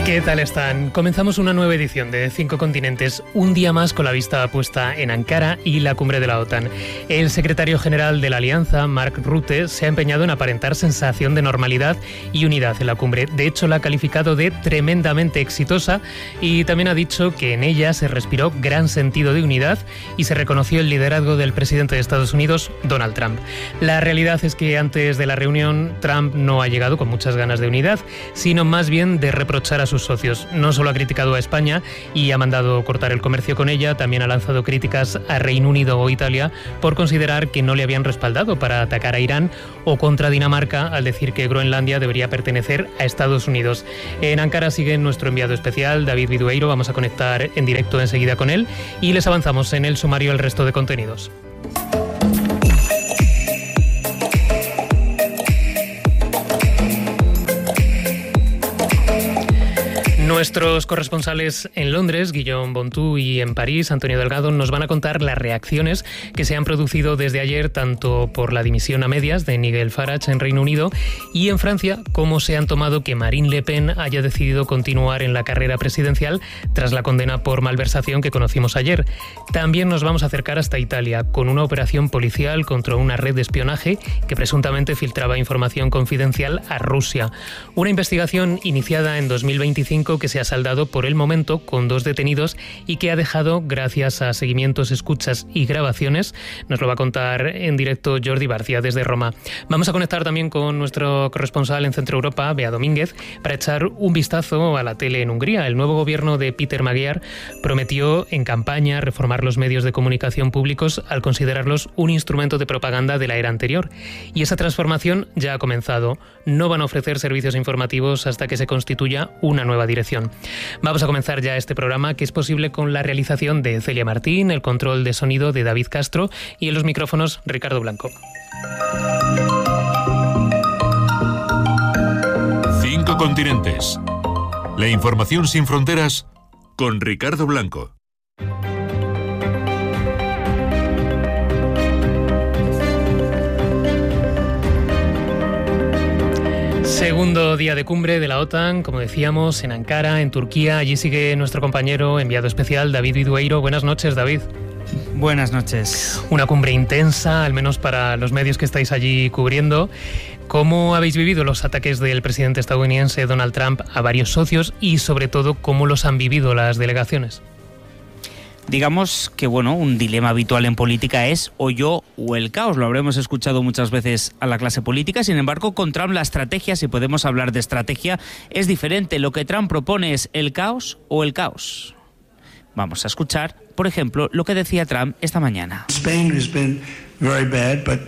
¿Qué tal están? Comenzamos una nueva edición de 5 Continentes, un día más con la vista puesta en Ankara y la cumbre de la OTAN. El secretario general de la Alianza, Mark Rutte, se ha empeñado en aparentar sensación de normalidad y unidad en la cumbre. De hecho, la ha calificado de tremendamente exitosa y también ha dicho que en ella se respiró gran sentido de unidad y se reconoció el liderazgo del presidente de Estados Unidos, Donald Trump. La realidad es que antes de la reunión, Trump no ha llegado con muchas ganas de unidad, sino más bien de reprochar a sus socios. No solo ha criticado a España y ha mandado cortar el comercio con ella, también ha lanzado críticas a Reino Unido o Italia por considerar que no le habían respaldado para atacar a Irán, o contra Dinamarca al decir que Groenlandia debería pertenecer a Estados Unidos. En Ankara sigue nuestro enviado especial, David Bidueiro. Vamos a conectar en directo enseguida con él y les avanzamos en el sumario el resto de contenidos. Nuestros corresponsales en Londres, Guillaume Bontou, y en París, Antonio Delgado, nos van a contar las reacciones que se han producido desde ayer tanto por la dimisión a medias de Nigel Farage en Reino Unido y en Francia, cómo se han tomado que Marine Le Pen haya decidido continuar en la carrera presidencial tras la condena por malversación que conocimos ayer. También nos vamos a acercar hasta Italia con una operación policial contra una red de espionaje que presuntamente filtraba información confidencial a Rusia. Una investigación iniciada en 2025 que se ha saldado por el momento con 2 detenidos y que ha dejado, gracias a seguimientos, escuchas y grabaciones, nos lo va a contar en directo Jordi Barcia desde Roma. Vamos a conectar también con nuestro corresponsal en Centro Europa, Bea Domínguez, para echar un vistazo a la tele en Hungría. El nuevo gobierno de Peter Magyar prometió en campaña reformar los medios de comunicación públicos al considerarlos un instrumento de propaganda de la era anterior. Y esa transformación ya ha comenzado. No van a ofrecer servicios informativos hasta que se constituya una nueva dirección. Vamos a comenzar ya este programa, que es posible con la realización de Celia Martín, el control de sonido de David Castro y en los micrófonos Ricardo Blanco. 5 Continentes. La información sin fronteras con Ricardo Blanco. Segundo día de cumbre de la OTAN, como decíamos, en Ankara, en Turquía. Allí sigue nuestro compañero enviado especial, David Bidueiro. Buenas noches, David. Buenas noches. Una cumbre intensa, al menos para los medios que estáis allí cubriendo. ¿Cómo habéis vivido los ataques del presidente estadounidense Donald Trump a varios socios y, sobre todo, cómo los han vivido las delegaciones? Digamos que, un dilema habitual en política es o yo o el caos. Lo habremos escuchado muchas veces a la clase política. Sin embargo, con Trump la estrategia, si podemos hablar de estrategia, es diferente. Lo que Trump propone es el caos o el caos. Vamos a escuchar, por ejemplo, lo que decía Trump esta mañana. Spain has been very bad, but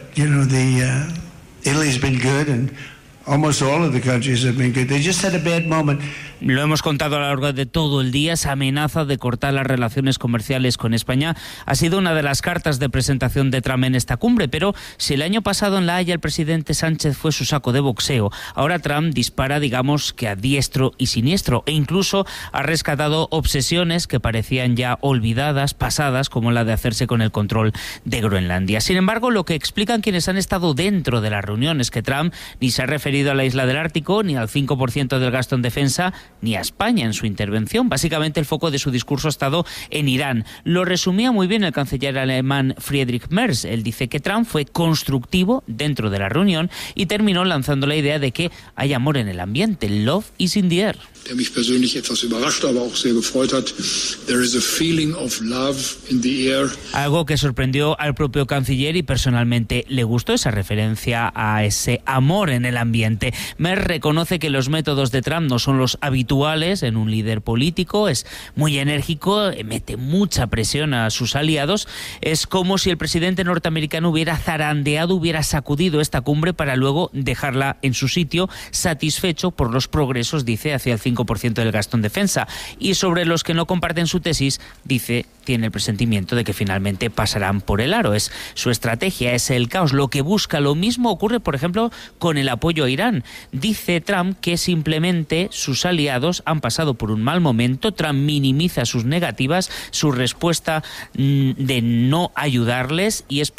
Italy's been good and almost all of the countries have been good. They just had a bad moment. Lo hemos contado a lo largo de todo el día. Esa amenaza de cortar las relaciones comerciales con España ha sido una de las cartas de presentación de Trump en esta cumbre. Pero si el año pasado en La Haya el presidente Sánchez fue su saco de boxeo, ahora Trump dispara, digamos, que a diestro y siniestro, e incluso ha rescatado obsesiones que parecían ya olvidadas, pasadas, como la de hacerse con el control de Groenlandia. Sin embargo, lo que explican quienes han estado dentro de la reunión es que Trump ni se ha referido a la isla del Ártico, ni al 5% del gasto en defensa, ni a España en su intervención. Básicamente el foco de su discurso ha estado en Irán. Lo resumía muy bien el canciller alemán Friedrich Merz. Él dice que Trump fue constructivo dentro de la reunión y terminó lanzando la idea de que hay amor en el ambiente. Love is in the air. Der mich persönlich etwas überrascht, aber auch sehr gefreut hat. There is a feeling of love in the air. Algo que sorprendió al propio canciller y personalmente le gustó, esa referencia a ese amor en el ambiente. Merz reconoce que los métodos de Trump no son los habituales en un líder político. Es muy enérgico, mete mucha presión a sus aliados. Es como si el presidente norteamericano hubiera zarandeado, hubiera sacudido esta cumbre para luego dejarla en su sitio, satisfecho por los progresos, dice, hacia el 5% del gasto en defensa. Y sobre los que no comparten su tesis, dice, tiene el presentimiento de que finalmente pasarán por el aro. Es su estrategia, es el caos. Lo que busca, lo mismo ocurre, por ejemplo, con el apoyo a Irán. Dice Trump que simplemente sus aliados han pasado por un mal momento. Trump minimiza sus negativas, su respuesta de no ayudarles, y espera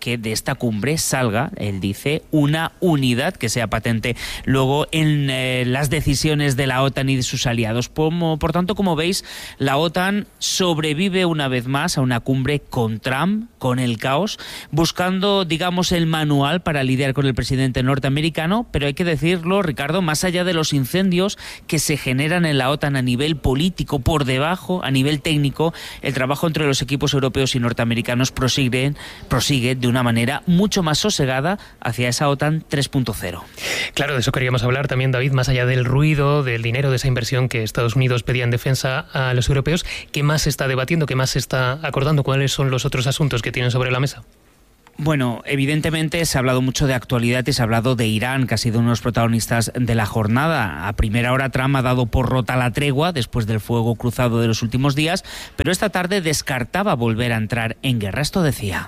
que de esta cumbre salga, él dice, una unidad que sea patente luego en las decisiones de la OTAN y de sus aliados. Por tanto, como veis, la OTAN sobrevive una vez más a una cumbre con Trump, con el caos, buscando, digamos, el manual para lidiar con el presidente norteamericano, pero hay que decirlo, Ricardo, más allá de los incendios que se generan en la OTAN a nivel político, por debajo, a nivel técnico, el trabajo entre los equipos europeos y norteamericanos prosigue de una manera mucho más sosegada hacia esa OTAN 3.0. Claro, de eso queríamos hablar también, David, más allá del ruido, del dinero, de esa inversión que Estados Unidos pedía en defensa a los europeos. ¿Qué más se está debatiendo? ¿Qué más se está acordando? ¿Cuáles son los otros asuntos que tienen sobre la mesa? Bueno, evidentemente se ha hablado mucho de actualidad y se ha hablado de Irán, que ha sido uno de los protagonistas de la jornada. A primera hora Trump ha dado por rota la tregua después del fuego cruzado de los últimos días, pero esta tarde descartaba volver a entrar en guerra. Esto decía.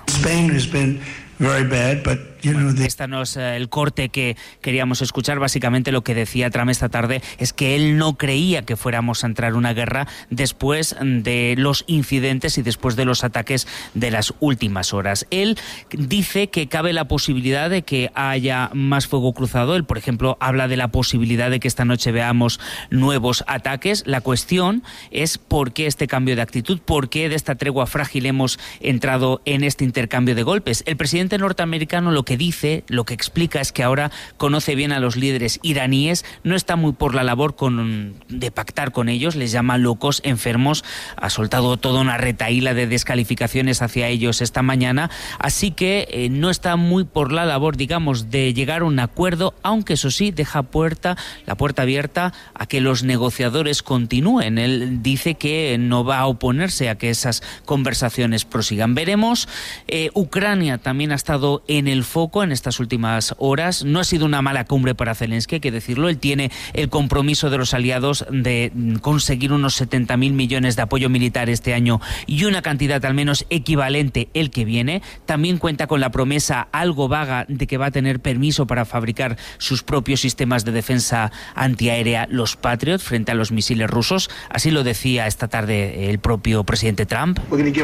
Esta no es el corte que queríamos escuchar. Básicamente lo que decía Trump esta tarde es que él no creía que fuéramos a entrar en una guerra después de los incidentes y después de los ataques de las últimas horas. Él dice que cabe la posibilidad de que haya más fuego cruzado. Él, por ejemplo, habla de la posibilidad de que esta noche veamos nuevos ataques. La cuestión es por qué este cambio de actitud, por qué de esta tregua frágil hemos entrado en este intercambio de golpes. El presidente norteamericano lo que dice, lo que explica es que ahora conoce bien a los líderes iraníes, no está muy por la labor de pactar con ellos, les llama locos, enfermos, ha soltado toda una retahíla de descalificaciones hacia ellos esta mañana, así que no está muy por la labor, digamos, de llegar a un acuerdo, aunque eso sí, deja la puerta abierta a que los negociadores continúen. Él dice que no va a oponerse a que esas conversaciones prosigan. Veremos. Ucrania también ha estado en el foco en estas últimas horas. No ha sido una mala cumbre para Zelensky, hay que decirlo. Él tiene el compromiso de los aliados de conseguir unos 70.000 millones de apoyo militar este año y una cantidad al menos equivalente el que viene. También cuenta con la promesa algo vaga de que va a tener permiso para fabricar sus propios sistemas de defensa antiaérea, los Patriot, frente a los misiles rusos. Así lo decía esta tarde el propio presidente Trump.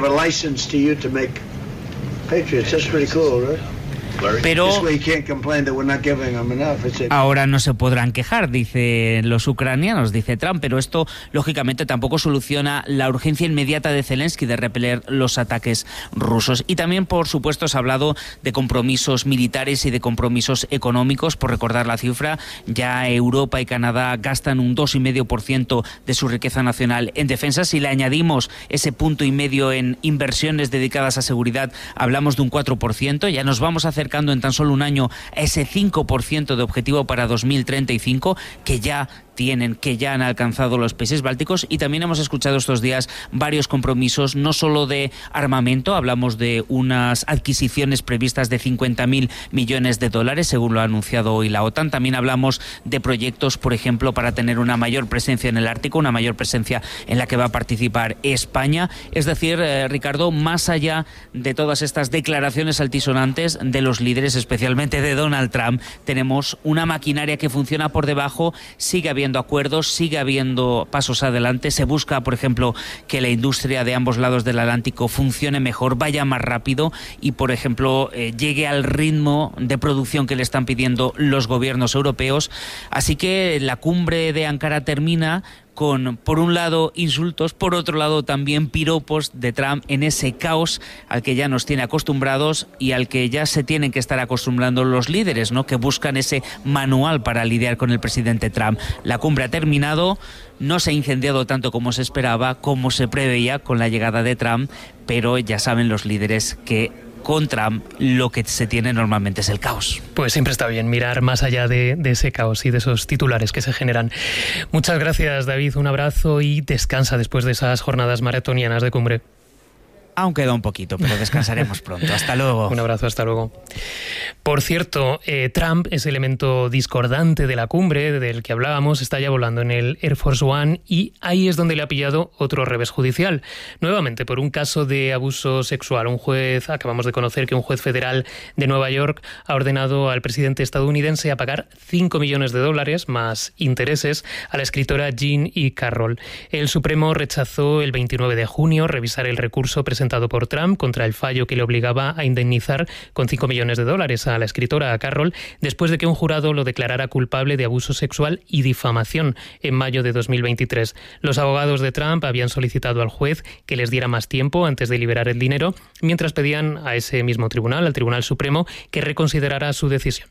Patriots, that's pretty cool, right? Pero ahora no se podrán quejar, dicen los ucranianos, dice Trump, pero esto lógicamente tampoco soluciona la urgencia inmediata de Zelensky de repeler los ataques rusos. Y también, por supuesto, se ha hablado de compromisos militares y de compromisos económicos. Por recordar la cifra, ya Europa y Canadá gastan un 2,5% de su riqueza nacional en defensa. Si le añadimos ese 1,5% en inversiones dedicadas a seguridad, hablamos de un 4%. Ya nos vamos a acercando en tan solo un año a ese 5% de objetivo para 2035 que ya han alcanzado los países bálticos. Y también hemos escuchado estos días varios compromisos, no solo de armamento, hablamos de unas adquisiciones previstas de 50.000 millones de dólares, según lo ha anunciado hoy la OTAN. También hablamos de proyectos, por ejemplo, para tener una mayor presencia en el Ártico, una mayor presencia en la que va a participar España. Es decir, Ricardo, más allá de todas estas declaraciones altisonantes de los líderes, especialmente de Donald Trump, tenemos una maquinaria que funciona por debajo, sigue habiendo acuerdos, sigue habiendo pasos adelante. Se busca, por ejemplo, que la industria de ambos lados del Atlántico funcione mejor, vaya más rápido y, por ejemplo, llegue al ritmo de producción que le están pidiendo los gobiernos europeos. Así que la cumbre de Ankara termina con, por un lado, insultos, por otro lado también piropos de Trump en ese caos al que ya nos tiene acostumbrados y al que ya se tienen que estar acostumbrando los líderes, ¿no?, que buscan ese manual para lidiar con el presidente Trump. La cumbre ha terminado, no se ha incendiado tanto como se esperaba, como se preveía con la llegada de Trump, pero ya saben los líderes que con Trump lo que se tiene normalmente es el caos. Pues siempre está bien mirar más allá de ese caos y de esos titulares que se generan. Muchas gracias, David, un abrazo y descansa después de esas jornadas maratonianas de cumbre. Aún queda un poquito, pero descansaremos pronto. Hasta luego. Un abrazo, hasta luego. Por cierto, Trump, ese elemento discordante de la cumbre del que hablábamos, está ya volando en el Air Force One y ahí es donde le ha pillado otro revés judicial. Nuevamente, por un caso de abuso sexual. Acabamos de conocer que un juez federal de Nueva York ha ordenado al presidente estadounidense a pagar $5 millones más intereses a la escritora Jean E. Carroll. El Supremo rechazó el 29 de junio revisar el recurso presentado presentado por Trump contra el fallo que le obligaba a indemnizar con $5 millones a la escritora, a Carroll, después de que un jurado lo declarara culpable de abuso sexual y difamación en mayo de 2023. Los abogados de Trump habían solicitado al juez que les diera más tiempo antes de liberar el dinero, mientras pedían a ese mismo tribunal, al Tribunal Supremo, que reconsiderara su decisión.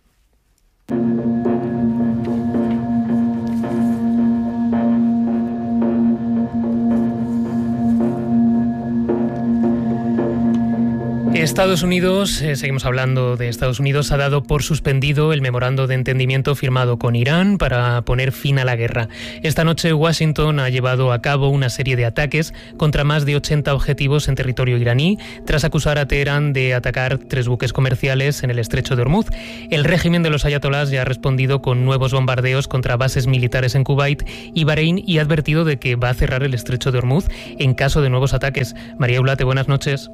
Estados Unidos, seguimos hablando de Estados Unidos, ha dado por suspendido el memorando de entendimiento firmado con Irán para poner fin a la guerra. Esta noche Washington ha llevado a cabo una serie de ataques contra más de 80 objetivos en territorio iraní, tras acusar a Teherán de atacar 3 buques comerciales en el estrecho de Hormuz. El régimen de los ayatolás ya ha respondido con nuevos bombardeos contra bases militares en Kuwait y Bahrein y ha advertido de que va a cerrar el estrecho de Hormuz en caso de nuevos ataques. María Eulate, buenas noches.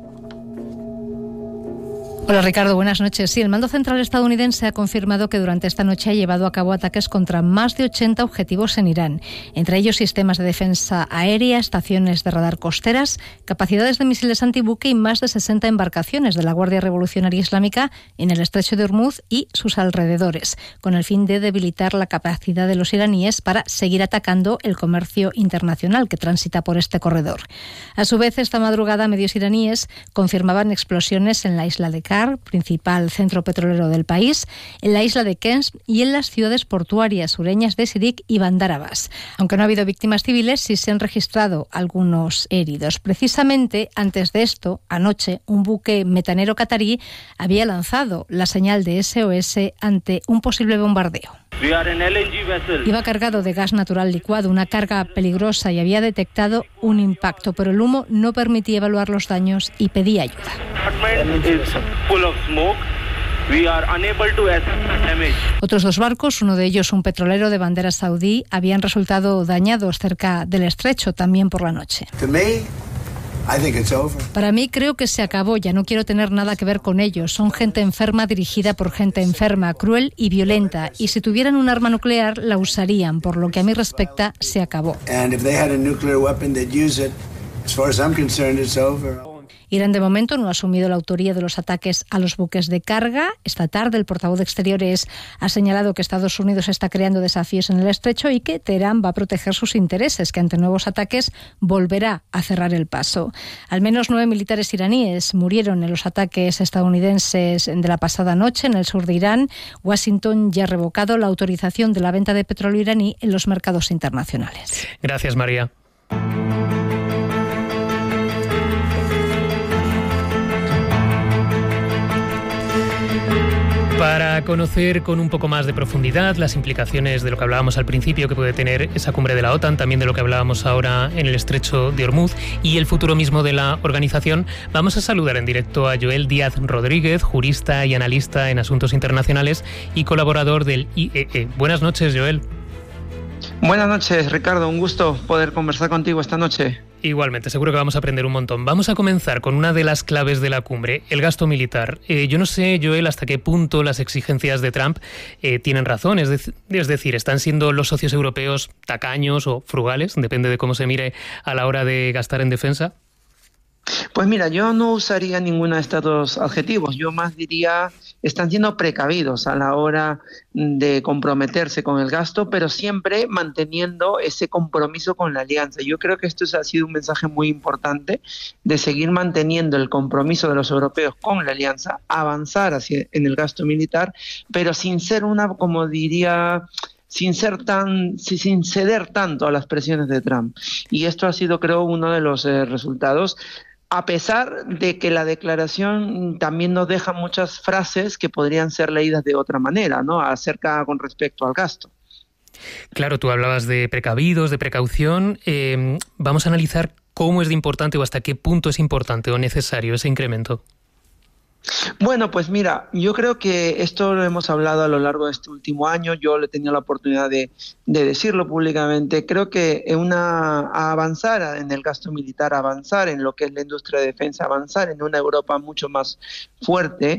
Hola Ricardo, buenas noches. Sí, el mando central estadounidense ha confirmado que durante esta noche ha llevado a cabo ataques contra más de 80 objetivos en Irán, entre ellos sistemas de defensa aérea, estaciones de radar costeras, capacidades de misiles antibuque y más de 60 embarcaciones de la Guardia Revolucionaria Islámica en el estrecho de Hormuz y sus alrededores, con el fin de debilitar la capacidad de los iraníes para seguir atacando el comercio internacional que transita por este corredor. A su vez, esta madrugada medios iraníes confirmaban explosiones en la isla de Kar, principal centro petrolero del país, en la isla de Kens y en las ciudades portuarias sureñas de Sirik y Bandar Abbas. Aunque no ha habido víctimas civiles, sí se han registrado algunos heridos. Precisamente antes de esto, anoche, un buque metanero catarí había lanzado la señal de SOS ante un posible bombardeo. Iba cargado de gas natural licuado, una carga peligrosa, y había detectado un impacto, pero el humo no permitía evaluar los daños y pedía ayuda. Otros 2 barcos, uno de ellos un petrolero de bandera saudí, habían resultado dañados cerca del estrecho también por la noche. Para mí creo que se acabó, ya no quiero tener nada que ver con ellos. Son gente enferma dirigida por gente enferma, cruel y violenta, y si tuvieran un arma nuclear la usarían. Por lo que a mí respecta, se acabó. Irán de momento no ha asumido la autoría de los ataques a los buques de carga. Esta tarde el portavoz de Exteriores ha señalado que Estados Unidos está creando desafíos en el estrecho y que Teherán va a proteger sus intereses, que ante nuevos ataques volverá a cerrar el paso. Al menos 9 militares iraníes murieron en los ataques estadounidenses de la pasada noche en el sur de Irán. Washington ya ha revocado la autorización de la venta de petróleo iraní en los mercados internacionales. Gracias, María. Para conocer con un poco más de profundidad las implicaciones de lo que hablábamos al principio que puede tener esa cumbre de la OTAN, también de lo que hablábamos ahora en el estrecho de Hormuz y el futuro mismo de la organización, vamos a saludar en directo a Joel Díaz Rodríguez, jurista y analista en asuntos internacionales y colaborador del IEE. Buenas noches, Joel. Buenas noches, Ricardo. Un gusto poder conversar contigo esta noche. Igualmente, seguro que vamos a aprender un montón. Vamos a comenzar con una de las claves de la cumbre, el gasto militar. Yo no sé, Joel, hasta qué punto las exigencias de Trump tienen razón. Es decir, ¿están siendo los socios europeos tacaños o frugales? Depende de cómo se mire a la hora de gastar en defensa. Pues mira, yo no usaría ninguno de estos 2 adjetivos. Yo más diría, están siendo precavidos a la hora de comprometerse con el gasto, pero siempre manteniendo ese compromiso con la alianza. Yo creo que esto ha sido un mensaje muy importante de seguir manteniendo el compromiso de los europeos con la alianza, avanzar en el gasto militar, pero sin ser como diría, sin ceder tanto a las presiones de Trump. Y esto ha sido, creo, uno de los resultados, a pesar de que la declaración también nos deja muchas frases que podrían ser leídas de otra manera, ¿no?, acerca con respecto al gasto. Claro, tú hablabas de precavidos, de precaución. Vamos a analizar cómo es de importante o hasta qué punto es importante o necesario ese incremento. Bueno, pues mira, yo creo que esto lo hemos hablado a lo largo de este último año. Yo he tenido la oportunidad de decirlo públicamente. Creo que avanzar en el gasto militar, avanzar en lo que es la industria de defensa, avanzar en una Europa mucho más fuerte,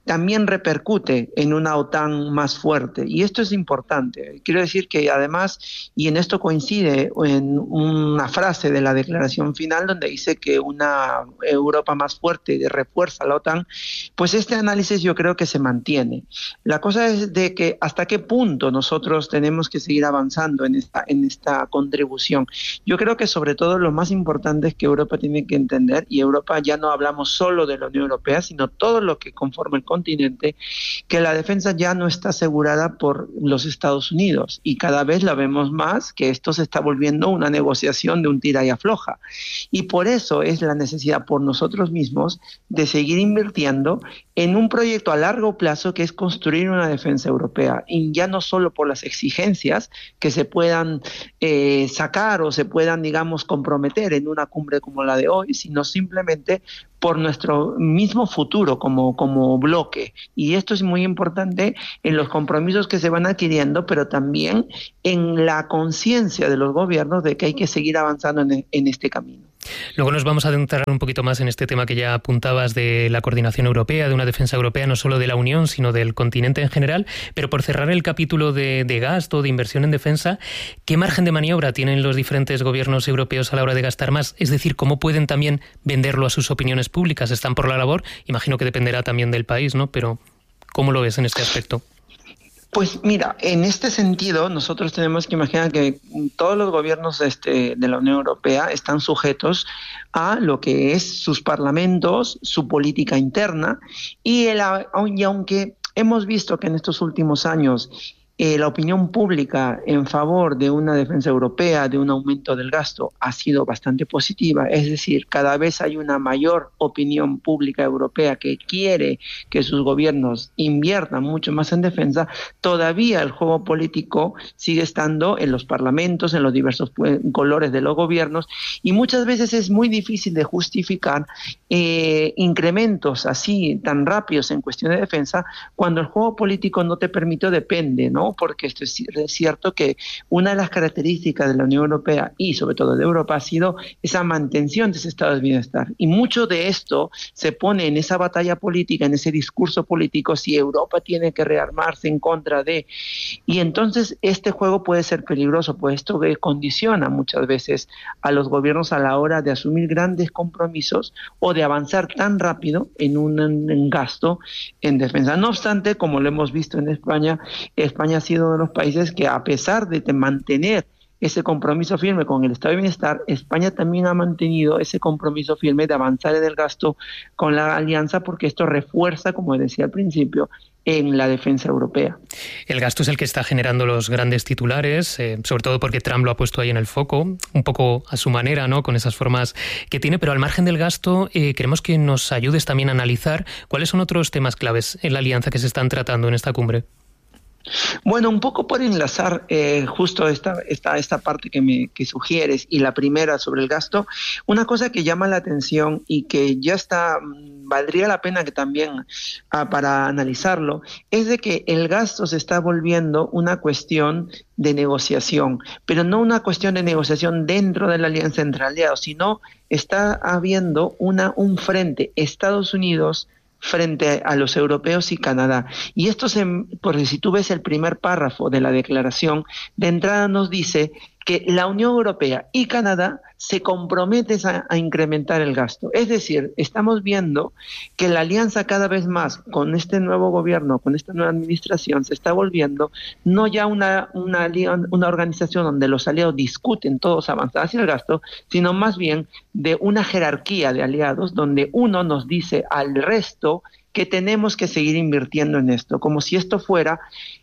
también repercute en una OTAN más fuerte. Y esto es importante. Quiero decir que además, y en esto coincide en una frase de la declaración final donde dice que una Europa más fuerte refuerza la OTAN, pues este análisis yo creo que se mantiene. La cosa es de que hasta qué punto nosotros tenemos que seguir avanzando en esta contribución. Yo creo que sobre todo lo más importante es que Europa tiene que entender, y Europa ya no hablamos solo de la Unión Europea, sino todo lo que conforma el continente, que la defensa ya no está asegurada por los Estados Unidos, y cada vez la vemos más que esto se está volviendo una negociación de un tira y afloja. Y por eso es la necesidad por nosotros mismos de seguir invirtiendo en un proyecto a largo plazo que es construir una defensa europea, y ya no solo por las exigencias que se puedan sacar o se puedan, digamos, comprometer en una cumbre como la de hoy, sino simplemente por nuestro mismo futuro como bloque. Y esto es muy importante en los compromisos que se van adquiriendo, pero también en la conciencia de los gobiernos de que hay que seguir avanzando en este camino. Luego nos vamos a adentrar un poquito más en este tema que ya apuntabas de la coordinación europea, de una defensa europea, no solo de la Unión, sino del continente en general. Pero por cerrar el capítulo de gasto, de inversión en defensa, ¿qué margen de maniobra tienen los diferentes gobiernos europeos a la hora de gastar más? Es decir, ¿cómo pueden también venderlo a sus opiniones públicas? ¿Están por la labor? Imagino que dependerá también del país, ¿no? Pero ¿cómo lo ves en este aspecto? Pues mira, en este sentido nosotros tenemos que imaginar que todos los gobiernos de la Unión Europea están sujetos a lo que es sus parlamentos, su política interna, y aunque hemos visto que en estos últimos años la opinión pública en favor de una defensa europea, de un aumento del gasto, ha sido bastante positiva. Es decir, cada vez hay una mayor opinión pública europea que quiere que sus gobiernos inviertan mucho más en defensa. Todavía el juego político sigue estando en los parlamentos, en los diversos colores de los gobiernos, y muchas veces es muy difícil de justificar incrementos así tan rápidos en cuestión de defensa cuando el juego político no te permite, depende, ¿no? Porque esto es cierto que una de las características de la Unión Europea y sobre todo de Europa ha sido esa mantención de ese estado de bienestar, y mucho de esto se pone en esa batalla política, en ese discurso político, si Europa tiene que rearmarse en contra de, y entonces este juego puede ser peligroso, pues esto condiciona muchas veces a los gobiernos a la hora de asumir grandes compromisos o de avanzar tan rápido en un gasto en defensa. No obstante, como lo hemos visto en España ha sido uno de los países que, a pesar de mantener ese compromiso firme con el estado de bienestar, España también ha mantenido ese compromiso firme de avanzar en el gasto con la alianza, porque esto refuerza, como decía al principio, en la defensa europea. El gasto es el que está generando los grandes titulares, sobre todo porque Trump lo ha puesto ahí en el foco, un poco a su manera, ¿no?, con esas formas que tiene, pero al margen del gasto, queremos que nos ayudes también a analizar cuáles son otros temas claves en la alianza que se están tratando en esta cumbre. Bueno, un poco por enlazar justo esta parte que sugieres, y la primera sobre el gasto, una cosa que llama la atención y que ya valdría la pena que también para analizarlo, es de que el gasto se está volviendo una cuestión de negociación, pero no una cuestión de negociación dentro de la alianza entre aliados, sino está habiendo un frente Estados Unidos frente a los europeos y Canadá. Y esto, porque si tú ves el primer párrafo de la declaración, de entrada nos dice que la Unión Europea y Canadá se comprometen a incrementar el gasto. Es decir, estamos viendo que la alianza cada vez más con este nuevo gobierno, con esta nueva administración, se está volviendo no ya una organización donde los aliados discuten todos avanzar hacia el gasto, sino más bien de una jerarquía de aliados donde uno nos dice al resto que tenemos que seguir invirtiendo en esto, como si esto fuera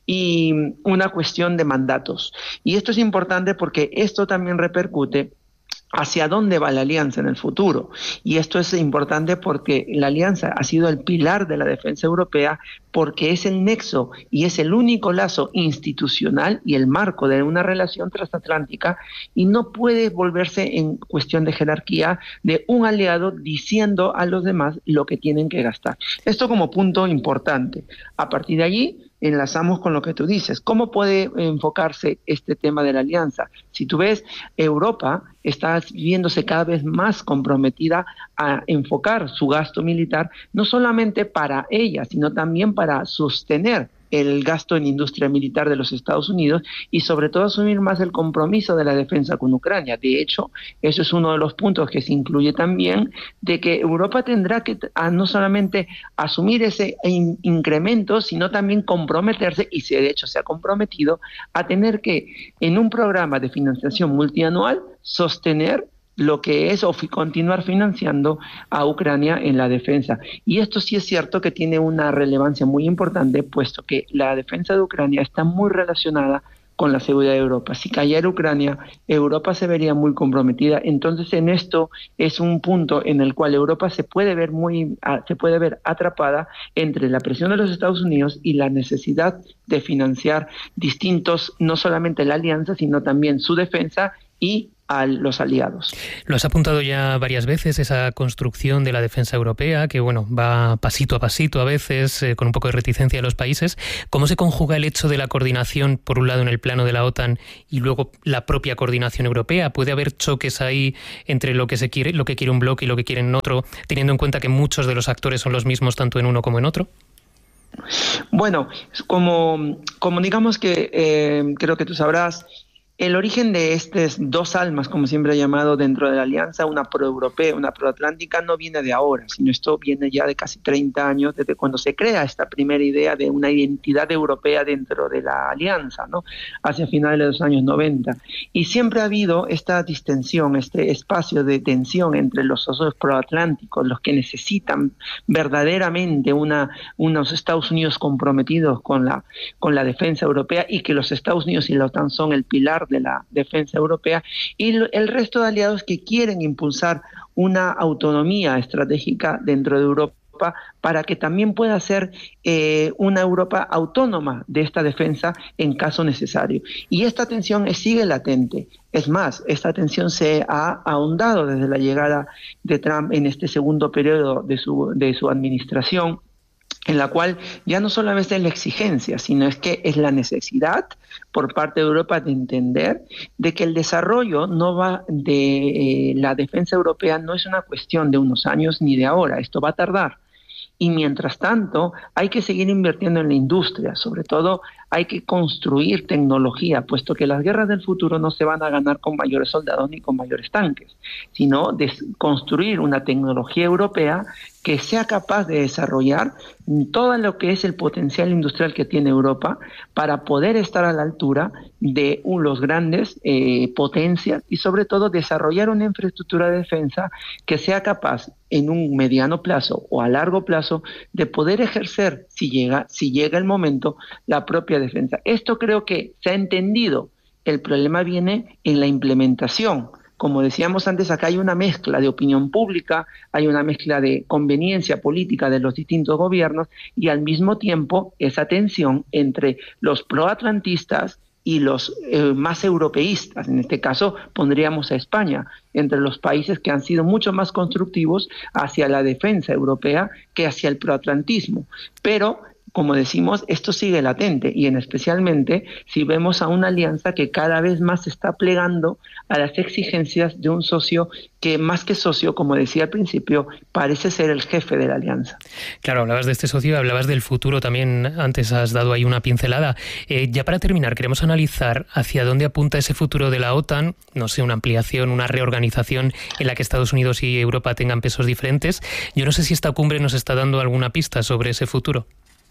una cuestión de mandatos. Y esto es importante porque esto también repercute hacia dónde va la alianza en el futuro. Y esto es importante porque la alianza ha sido el pilar de la defensa europea, porque es el nexo y es el único lazo institucional y el marco de una relación transatlántica, y no puede volverse en cuestión de jerarquía de un aliado diciendo a los demás lo que tienen que gastar. Esto como punto importante. A partir de allí, enlazamos con lo que tú dices. ¿Cómo puede enfocarse este tema de la alianza? Si tú ves, Europa está viéndose cada vez más comprometida a enfocar su gasto militar, no solamente para ella, sino también para sostener el gasto en industria militar de los Estados Unidos y sobre todo asumir más el compromiso de la defensa con Ucrania. De hecho, eso es uno de los puntos que se incluye también, de que Europa tendrá que no solamente asumir ese incremento, sino también comprometerse, y de hecho se ha comprometido, a tener que, en un programa de financiación multianual, sostener lo que es o continuar financiando a Ucrania en la defensa. Y esto sí es cierto que tiene una relevancia muy importante, puesto que la defensa de Ucrania está muy relacionada con la seguridad de Europa. Si cayera Ucrania, Europa se vería muy comprometida. Entonces, en esto es un punto en el cual Europa se puede ver atrapada entre la presión de los Estados Unidos y la necesidad de financiar distintos, no solamente la alianza, sino también su defensa y a los aliados. Lo has apuntado ya varias veces, esa construcción de la defensa europea, que va pasito a pasito a veces, con un poco de reticencia de los países. ¿Cómo se conjuga el hecho de la coordinación, por un lado en el plano de la OTAN, y luego la propia coordinación europea? ¿Puede haber choques ahí entre lo que quiere un bloque y lo que quieren otro, teniendo en cuenta que muchos de los actores son los mismos tanto en uno como en otro? Bueno, como digamos que creo que tú sabrás, el origen de estas dos almas, como siempre he llamado dentro de la alianza, una proeuropea, una proatlántica, no viene de ahora, sino esto viene ya de casi 30 años, desde cuando se crea esta primera idea de una identidad europea dentro de la alianza, ¿no? Hacia finales de los años 90. Y siempre ha habido esta distensión, este espacio de tensión entre los socios proatlánticos, los que necesitan verdaderamente unos Estados Unidos comprometidos con la defensa europea, y que los Estados Unidos y la OTAN son el pilar de la defensa europea, y el resto de aliados que quieren impulsar una autonomía estratégica dentro de Europa para que también pueda ser una Europa autónoma de esta defensa en caso necesario. Y esta tensión sigue latente. Es más, esta tensión se ha ahondado desde la llegada de Trump en este segundo periodo de su administración, en la cual ya no solamente es la exigencia, sino es que es la necesidad por parte de Europa de entender de que el desarrollo de la defensa europea no es una cuestión de unos años ni de ahora, esto va a tardar. Y mientras tanto hay que seguir invirtiendo en la industria, sobre todo hay que construir tecnología, puesto que las guerras del futuro no se van a ganar con mayores soldados ni con mayores tanques, sino de construir una tecnología europea que sea capaz de desarrollar todo lo que es el potencial industrial que tiene Europa para poder estar a la altura de los grandes potencias, y sobre todo desarrollar una infraestructura de defensa que sea capaz en un mediano plazo o a largo plazo de poder ejercer, si llega el momento, la propia defensa. Esto creo que se ha entendido. El problema viene en la implementación. Como decíamos antes, acá hay una mezcla de opinión pública, hay una mezcla de conveniencia política de los distintos gobiernos, y al mismo tiempo esa tensión entre los proatlantistas y los más europeístas. En este caso pondríamos a España entre los países que han sido mucho más constructivos hacia la defensa europea que hacia el proatlantismo. Pero, como decimos, esto sigue latente, y especialmente si vemos a una alianza que cada vez más se está plegando a las exigencias de un socio que, más que socio, como decía al principio, parece ser el jefe de la alianza. Claro, hablabas de este socio, hablabas del futuro también, antes has dado ahí una pincelada. Ya para terminar, queremos analizar hacia dónde apunta ese futuro de la OTAN, no sé, una ampliación, una reorganización en la que Estados Unidos y Europa tengan pesos diferentes. Yo no sé si esta cumbre nos está dando alguna pista sobre ese futuro.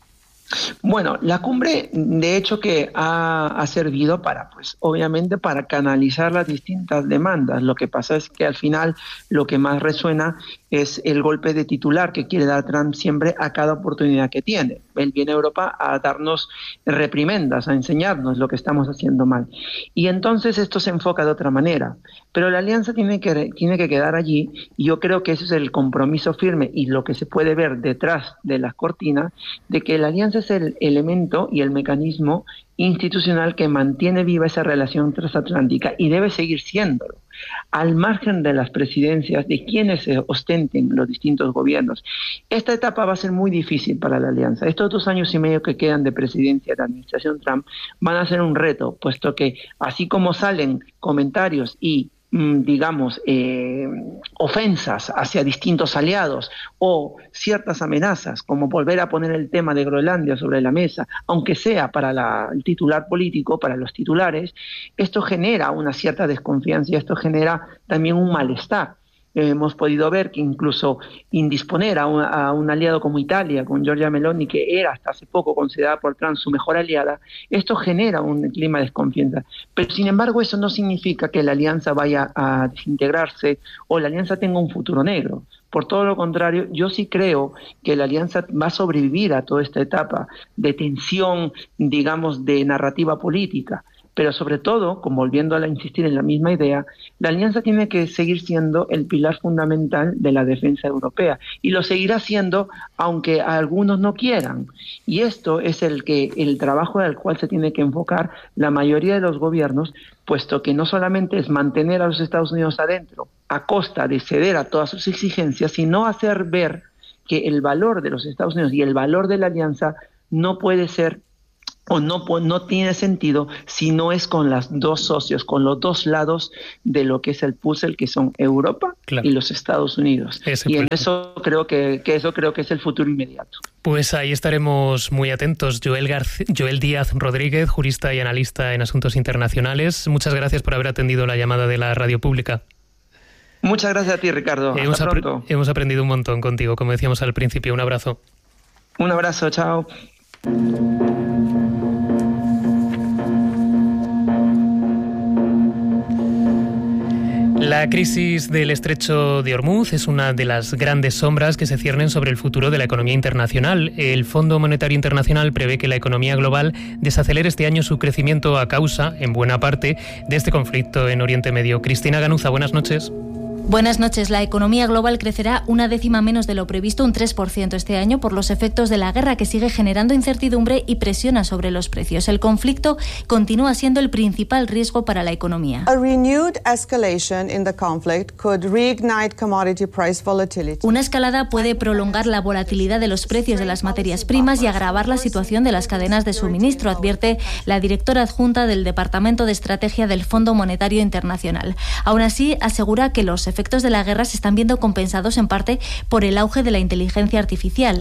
Bueno, la cumbre, de hecho, que ha servido para, pues, obviamente, para canalizar las distintas demandas. Lo que pasa es que al final lo que más resuena es el golpe de titular que quiere dar Trump siempre a cada oportunidad que tiene. Él viene a Europa a darnos reprimendas, a enseñarnos lo que estamos haciendo mal. Y entonces esto se enfoca de otra manera. Pero la alianza tiene que quedar allí, y yo creo que ese es el compromiso firme y lo que se puede ver detrás de las cortinas, de que la alianza es el elemento y el mecanismo institucional que mantiene viva esa relación transatlántica, y debe seguir siéndolo. al margen de las presidencias, de quienes ostenten los distintos gobiernos. Esta etapa va a ser muy difícil para la alianza. Estos 2 años y medio que quedan de presidencia de la administración Trump van a ser un reto, puesto que así como salen comentarios y ofensas hacia distintos aliados o ciertas amenazas, como volver a poner el tema de Groenlandia sobre la mesa, aunque sea para el titular político, para los titulares, esto genera una cierta desconfianza y esto genera también un malestar. Hemos podido ver que incluso indisponer a un aliado como Italia, con Giorgia Meloni, que era hasta hace poco considerada por Trump su mejor aliada, esto genera un clima de desconfianza. Pero sin embargo eso no significa que la alianza vaya a desintegrarse o la alianza tenga un futuro negro. Por todo lo contrario, yo sí creo que la alianza va a sobrevivir a toda esta etapa de tensión, digamos, de narrativa política. Pero sobre todo, volviendo a insistir en la misma idea, la alianza tiene que seguir siendo el pilar fundamental de la defensa europea y lo seguirá siendo aunque algunos no quieran. Y esto es el trabajo al cual se tiene que enfocar la mayoría de los gobiernos, puesto que no solamente es mantener a los Estados Unidos adentro a costa de ceder a todas sus exigencias, sino hacer ver que el valor de los Estados Unidos y el valor de la alianza no puede ser o no tiene sentido si no es con los dos socios, con los dos lados de lo que es el puzzle, que son Europa y los Estados Unidos. Y en eso creo que es el futuro inmediato. Pues ahí estaremos muy atentos. Joel Díaz Rodríguez, jurista y analista en asuntos internacionales, muchas gracias por haber atendido la llamada de la Radio Pública. Muchas gracias a ti, Ricardo. Hasta pronto. Hemos aprendido un montón contigo, como decíamos al principio. Un abrazo. Un abrazo, chao. La crisis del estrecho de Hormuz es una de las grandes sombras que se ciernen sobre el futuro de la economía internacional. El Fondo Monetario Internacional prevé que la economía global desacelere este año su crecimiento a causa, en buena parte, de este conflicto en Oriente Medio. Cristina Ganuza, buenas noches. Buenas noches. La economía global crecerá 1/10 menos de lo previsto, un 3% este año, por los efectos de la guerra que sigue generando incertidumbre y presiona sobre los precios. El conflicto continúa siendo el principal riesgo para la economía. Una escalada puede prolongar la volatilidad de los precios de las materias primas y agravar la situación de las cadenas de suministro, advierte la directora adjunta del Departamento de Estrategia del Fondo Monetario Internacional. Aún así, asegura que los efectos de la guerra se están viendo compensados en parte por el auge de la inteligencia artificial.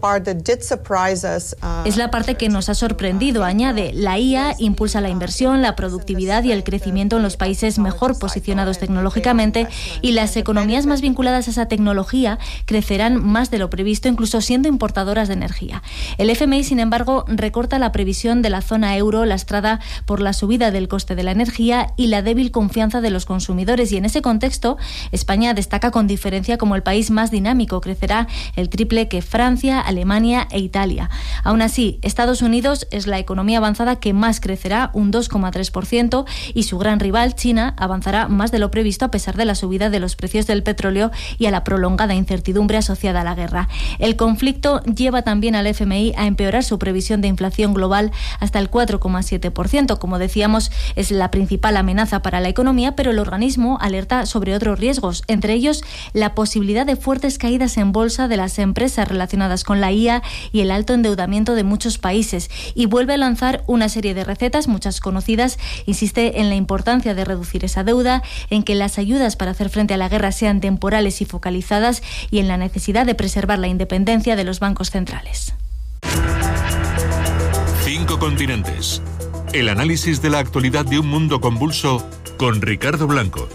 Es la parte que nos ha sorprendido, añade. La IA impulsa la inversión, la productividad y el crecimiento en los países mejor posicionados tecnológicamente, y las economías más vinculadas a esa tecnología crecerán más de lo previsto, incluso siendo importadoras de energía. El FMI, sin embargo, recorta la previsión de la zona euro, lastrada por la subida del coste de la energía y la débil confianza de los consumidores, y en ese contexto España destaca con diferencia como el país más dinámico. Crecerá el triple que Francia, Alemania e Italia. Aún así, Estados Unidos es la economía avanzada que más crecerá, un 2,3%, y su gran rival, China, avanzará más de lo previsto a pesar de la subida de los precios del petróleo y a la prolongada incertidumbre asociada a la guerra. El conflicto lleva también al FMI a empeorar su previsión de inflación global hasta el 4,7%. Como decíamos, es la principal amenaza para la economía, pero el organismo alerta sobre otros riesgos, entre ellos la posibilidad de fuertes caídas en bolsa de las empresas relacionadas con la IA y el alto endeudamiento de muchos países, y vuelve a lanzar una serie de recetas, muchas conocidas. Insiste en la importancia de reducir esa deuda, en que las ayudas para hacer frente a la guerra sean temporales y focalizadas, y en la necesidad de preservar la independencia de los bancos centrales. 5 continentes. El análisis de la actualidad de un mundo convulso con Ricardo Blanco.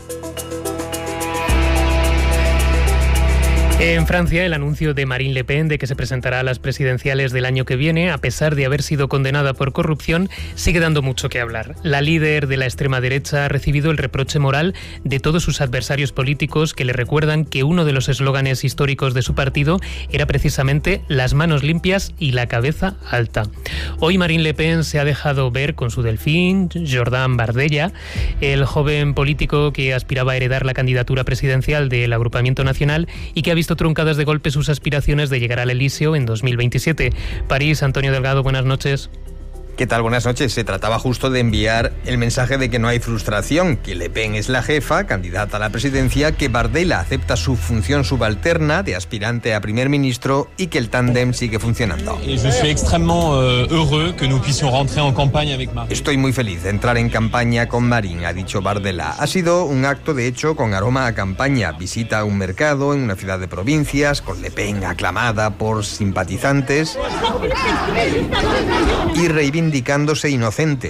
En Francia, el anuncio de Marine Le Pen de que se presentará a las presidenciales del año que viene, a pesar de haber sido condenada por corrupción, sigue dando mucho que hablar. La líder de la extrema derecha ha recibido el reproche moral de todos sus adversarios políticos, que le recuerdan que uno de los eslóganes históricos de su partido era precisamente las manos limpias y la cabeza alta. Hoy Marine Le Pen se ha dejado ver con su delfín, Jordan Bardella, el joven político que aspiraba a heredar la candidatura presidencial del Agrupamiento Nacional y que ha visto truncadas de golpe sus aspiraciones de llegar al Elíseo en 2027. París, Antonio Delgado, buenas noches. ¿Qué tal? Buenas noches. Se trataba justo de enviar el mensaje de que no hay frustración, que Le Pen es la jefa, candidata a la presidencia, que Bardella acepta su función subalterna de aspirante a primer ministro y que el tándem sigue funcionando. Estoy muy feliz de entrar en campaña con Marine, ha dicho Bardella. Ha sido un acto, de hecho, con aroma a campaña. Visita a un mercado en una ciudad de provincias, con Le Pen aclamada por simpatizantes y reivindicándose inocente.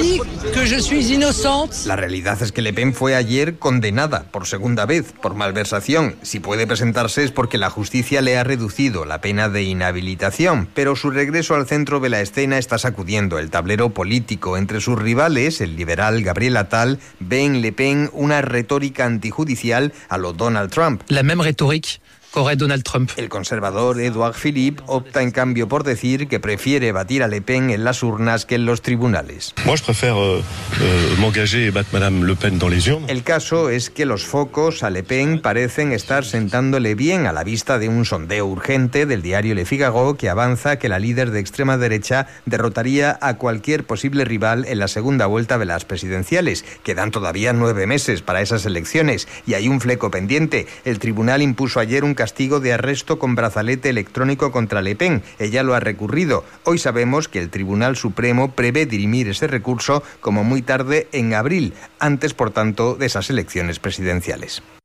La realidad es que Le Pen fue ayer condenada por segunda vez por malversación. Si puede presentarse es porque la justicia le ha reducido la pena de inhabilitación, pero su regreso al centro de la escena está sacudiendo el tablero político. Entre sus rivales, el liberal Gabriel Attal ve en Le Pen una retórica antijudicial a lo Donald Trump. La même rhétorique qu'aurait Donald Trump. El conservador Edouard Philippe opta en cambio por decir que prefiere batir a Le Pen en las urnas que en los tribunales. Moi, je préfère m'engager et battre Madame Le Pen dans les urnes. El caso es que los focos a Le Pen parecen estar sentándole bien a la vista de un sondeo urgente del diario Le Figaro que avanza que la líder de extrema derecha derrotaría a cualquier posible rival en la segunda vuelta de las presidenciales. Quedan todavía 9 meses para esas elecciones y hay un fleco pendiente. El tribunal impuso ayer un castigo de arresto con brazalete electrónico contra Le Pen. Ella lo ha recurrido. Hoy sabemos que el Tribunal Supremo prevé dirimir ese recurso como muy tarde en abril, antes, por tanto, de esas elecciones presidenciales.